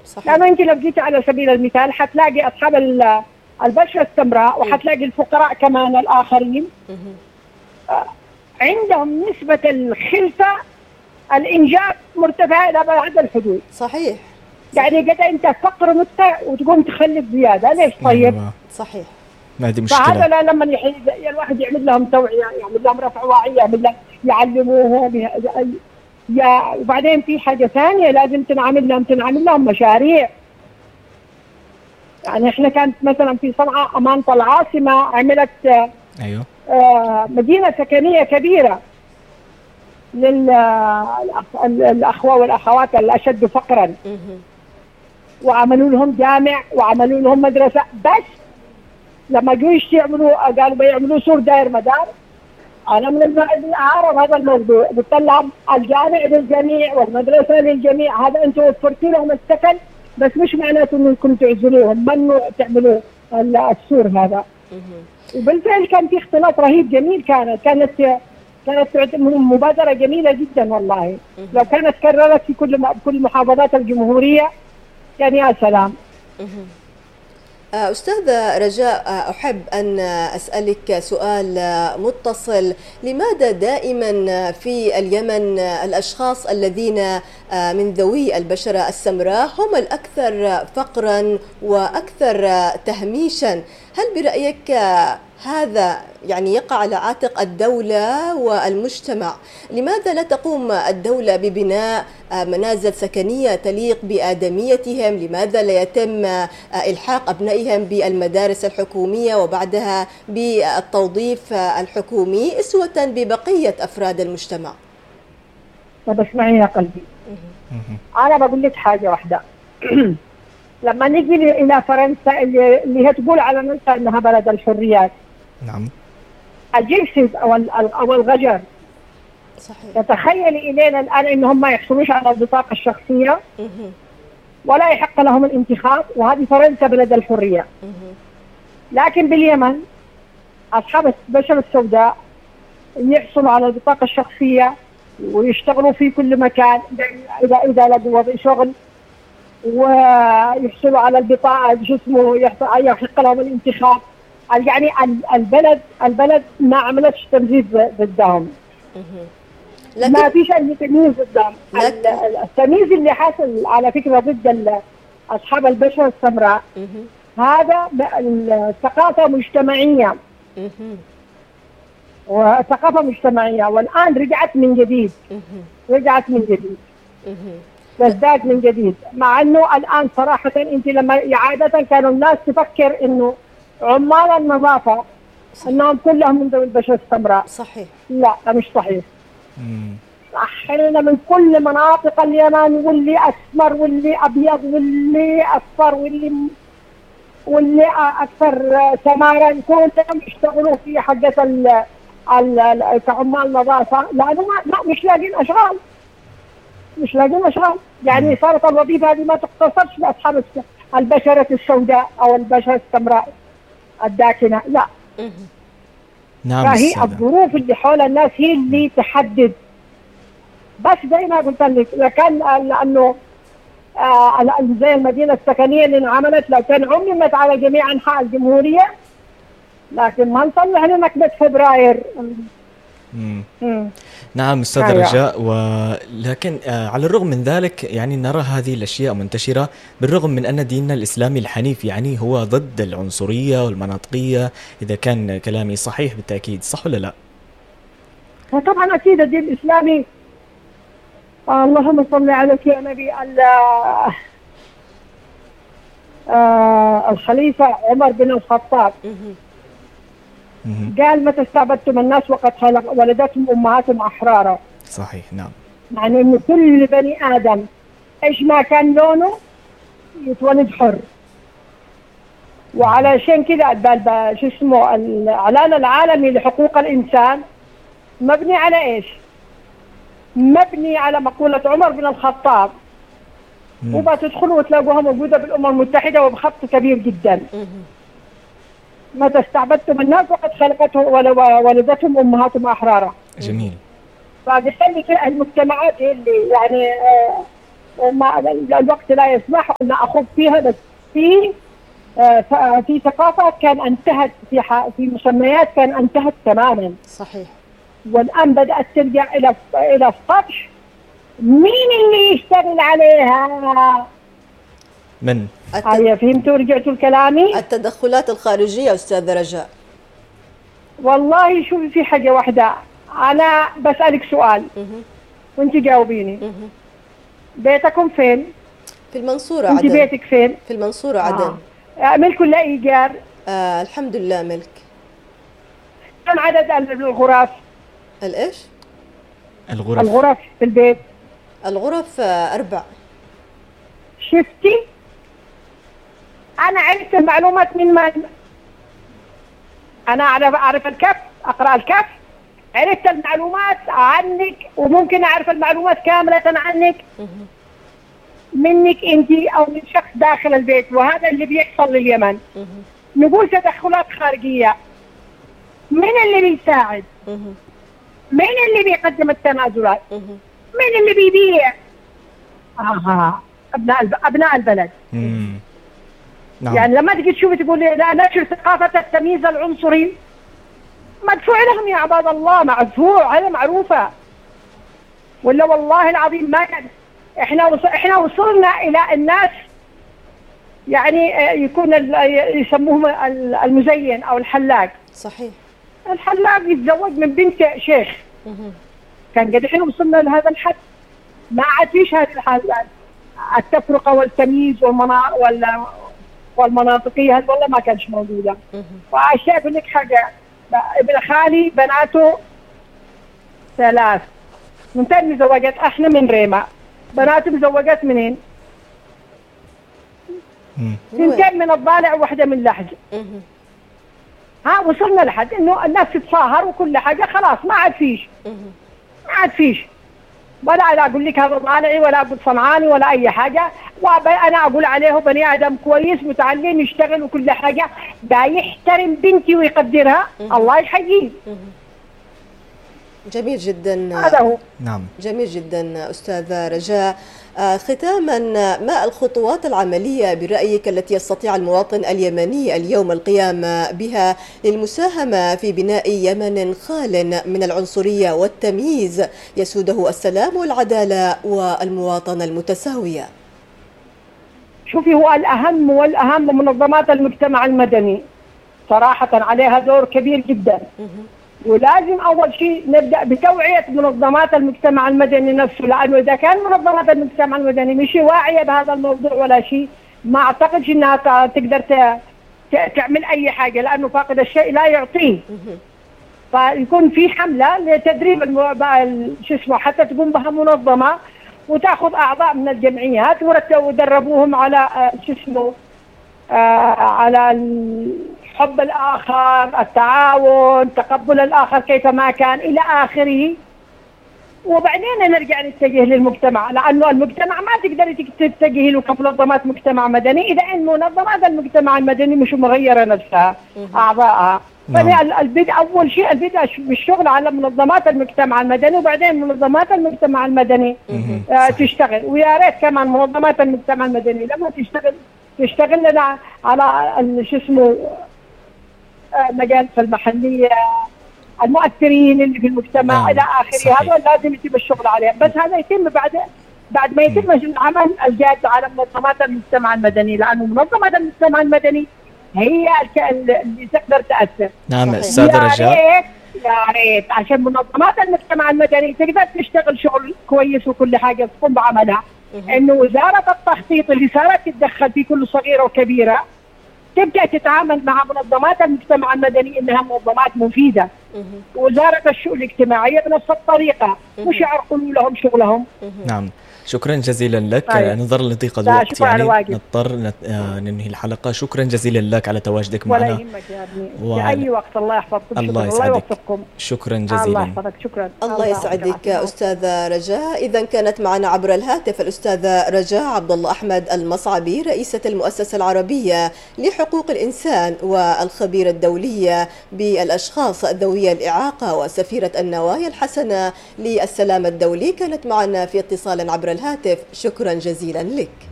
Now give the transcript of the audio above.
لأنه أنت لو جيتي على سبيل المثال حتلاقي أصحاب البشرة السمراء وحتلاقي الفقراء كمان الآخرين عندهم نسبة الخلفة الإنجاب مرتفعة إلى بعض الحدود. صحيح. يعني قد أنت فقر وتقوم تخلف زيادة، ليش طيب؟ صحيح. ما دي مشكلة. فهذا لما الواحد يعمل لهم توعية، يعمل لهم رفع وعي، يعمل لهم يعلموهم وبعدين في حاجة ثانية لازم تنعمل لهم مشاريع. يعني احنا كانت مثلا في صنعاء أمانة العاصمة عملت أيوه مدينة سكنية كبيرة للأخوة والأخوات الأشد فقرا، وعملوا لهم جامع وعملوا لهم مدرسة. بس لما جو قالوا بيعملوا سور داير مدار، أنا من العرب هذا الموضوع بتطلع الجامع للجميع والمدرسة للجميع. هذا أنتم وفرتوا لهم السكن، بس مش معناته أنكم تعزلوهم، ممنوع تعملوا السور هذا. وبالفعل كان في اختلاط رهيب جميل. كانت مبادرة جميلة جدا والله. لو كانت كررت في كل محافظات الجمهورية كان يا سلام. أستاذة رجاء، أحب أن أسألك سؤال متصل. لماذا دائما في اليمن الأشخاص الذين من ذوي البشرة السمراء هم الأكثر فقرا وأكثر تهميشا؟ هل برأيك هذا يعني يقع على عاتق الدولة والمجتمع؟ لماذا لا تقوم الدولة ببناء منازل سكنية تليق بآدميتهم؟ لماذا لا يتم إلحاق أبنائهم بالمدارس الحكومية وبعدها بالتوظيف الحكومي أسوة ببقية أفراد المجتمع؟ طب اسمعي يا قلبي، أنا بقول لك حاجة واحدة. لما نيجي إلى فرنسا اللي هي تقول على نفسها إنها بلد الحريات، نعم، الجنسز أو الغجر، صحيح. تتخيلي إلينا الآن إنهم ما يحصلوش على البطاقة الشخصية ولا يحق لهم الانتخاب، وهذه فرنسا بلد الحرية. لكن باليمن أصحاب البشرة السوداء يحصلوا على البطاقة الشخصية ويشتغلوا في كل مكان إذا لقوا شغل، ويحصلوا على البطاقة جسمه يحق لهم الانتخاب. يعني البلد ما عملتش تمييز ضدهم، ما فيش أي تمييز ضدهم. التمييز اللي حصل على فكرة ضد أصحاب البشرة السمراء هذا الثقافة مجتمعية، وثقافة مجتمعية، والآن رجعت من جديد، تزداد من جديد. مع أنه الآن صراحة أنت لما عادة كانوا الناس تفكر أنه عمال النظافة أنهم كلهم من ذوي البشرة السمراء. صحيح. لا، مش صحيح. أحيانا من كل مناطق اليمن، واللي أسمر واللي أبيض واللي أصفر واللي أكثر سمارا، كلهم يشتغلوا في حاجة كعمال نظافة، لأنه مش لاقين أشغال. يعني صارت الوظيفة هذه ما تقتصرش لأصحاب البشرة السوداء أو البشرة السمراء الداكنة، لا. نعم. فهي الظروف اللي حول الناس هي اللي تحدد. بس زي ما قلت لك، لكن لأنه زي المدينة السكنية اللي انعملت، لو كان عممت على جميع أنحاء الجمهورية، لكن ما نصلح لنكبة فبراير. نعم أستاذ رجاء، ولكن على الرغم من ذلك يعني نرى هذه الأشياء منتشرة، بالرغم من أن ديننا الإسلامي الحنيف يعني هو ضد العنصرية والمناطقية، إذا كان كلامي صحيح بالتأكيد، صح ولا لا؟ طبعا أكيد الدين الإسلامي، اللهم صل عليك يا نبي. الخليفة عمر بن الخطاب قال: متى استعبدتم الناس وقد ولدتهم أمهاتهم أحرارا. صحيح. نعم. يعني إن كل بني آدم إيش ما كان لونه يتولد حر. وعلشان كذا شو اسمه الإعلان العالمي لحقوق الإنسان مبني على إيش؟ مبني على مقولة عمر بن الخطاب، وبتدخلوا وتلاقوها موجودة بالأمم المتحدة وبخط كبير جدا. متى استعبدتم الناس وقد ولدتهم أمهاتهم أحرارا. جميل. فبالتالي المجتمعات هي اللي يعني وما الوقت لا يسمح ان اخوض فيها، بس في في ثقافات كان انتهت، في مسميات كان انتهت تماما. صحيح. والان بدات ترجع الى السطح. مين اللي يشتغل عليها؟ من؟ فهمتوا؟ رجعتوا لكلامي؟ التدخلات الخارجيه استاذ رجاء. والله شوفي، في حاجه واحده انا بسالك سؤال وانت جاوبيني. بيتكم فين؟ في المنصورة عدن. انت بيتك فين؟ في المنصورة عدن. ملك ولا ايجار؟ الحمد لله ملك. كم عدد الغرف؟ الايش؟ الغرف في البيت. الغرف 4. شفتي؟ انا عرفت المعلومات من انا اعرف الكف، اقرا الكف. عرفت المعلومات عنك، وممكن اعرف المعلومات كامله عنك منك انت او من شخص داخل البيت، وهذا اللي بيحصل لليمن. نقول تدخلات خارجيه، من اللي بيساعد؟ من اللي بيقدم التنازلات؟ من اللي بيبيع؟ ابناء البلد. نعم. يعني لما تجي تشوفي تقول لا نشر ثقافه التمييز العنصري، مدفوع لهم يا عباد الله، مدفوع، هذا معروفه. ولا والله العظيم ما كان احنا وصلنا الى الناس يعني يكون يسموهم المزين او الحلاق. صحيح. الحلاق يتزوج من بنت شيخ. كان قد احنا وصلنا لهذا الحد، ما عاد فيش هذه الحالات، التفرقه والتمييز والمناطقيه هذه والله ما كانش موجوده. وعشان اقول لك حاجه، ابن خالي بناته 3 من مزوجات، احنا من ريما. بناته مزوجات منين؟ 2 من الضالع وواحده من لحج. وصلنا لحد انه الناس تتصاهر وكل حاجه، خلاص ما عاد فيش. ولا لا اقول لك هذا ضالعي ولا اقول صنعاني ولا اي حاجه، وانا اقول عليه بني ادم كويس متعلم يشتغل وكل حاجه، دا يحترم بنتي ويقدرها، الله يحييه. جميل جدا. هذا هو. نعم. جميل جدا أستاذ رجاء. ختاما، ما الخطوات العملية برأيك التي يستطيع المواطن اليمني اليوم القيام بها للمساهمة في بناء يمن خال من العنصرية والتمييز يسوده السلام والعدالة والمواطنة المتساوية؟ شوفي، هو الأهم منظمات المجتمع المدني صراحة عليها دور كبير جدا. ولازم أول شيء نبدأ بتوعية منظمات المجتمع المدني نفسه، لأنه إذا كان منظمات المجتمع المدني مش واعية بهذا الموضوع ولا شيء، ما أعتقدش إنها تقدر تعمل أي حاجة، لأنه فاقد الشيء لا يعطيه. فيكون في حملة لتدريب حتى تقوم بها منظمة وتأخذ أعضاء من الجمعيات ودربوهم على على حب الآخر، التعاون، تقبل الآخر كيفما كان إلى آخره. وبعدين نرجع نتجه للمجتمع، لأنه المجتمع ما تقدر تتجه له كمنظمات مجتمع مدني إذا إن منظمات المجتمع المدني مش مغيرة نفسها أعضائها. أول شيء البدء بالشغل على منظمات المجتمع المدني، وبعدين منظمات المجتمع المدني تشتغل. ويا ريت كمان منظمات المجتمع المدني لما تشتغل لنا على مجال المحلية، المؤثرين اللي في المجتمع إلى آخره، هذا لازم يتم الشغل عليه. بس هذا يتم بعد ما يتم العمل الجاد على منظمات المجتمع المدني، لأنه منظمات المجتمع المدني هي اللي تقدر تأثر. نعم أستاذ رجاء. يا ريت عشان منظمات المجتمع المدني تقدر تشتغل شغل كويس وكل حاجة تقوم بعملها، إنه وزارة التخطيط اللي صارت تتدخل في كل صغيرة وكبيرة تبدأ تتعامل مع منظمات المجتمع المدني إنها منظمات مفيدة. وزارة الشؤون الاجتماعية بنفس الطريقة، مش يعرقلوا لهم شغلهم. نعم، شكرا جزيلا لك. نظرا لضيق الوقت نضطر ننهي الحلقة. شكرا جزيلا لك على تواجدك معنا. ولا يهمك يا ابني، في أي وقت. الله يحفظكم. الله يوفقكم. شكرا جزيلا. الله يحفظك. شكرا. الله يسعدك أستاذ رجاء. إذا كانت معنا عبر الهاتف الأستاذة رجاء عبد الله أحمد المصعبي، رئيسة المؤسسة العربية لحقوق الإنسان والخبيرة الدولية بالأشخاص ذوي الإعاقة وسفيرة النوايا الحسنة للسلام الدولي، كانت معنا في اتصال عبر الهاتف. شكرا جزيلا لك.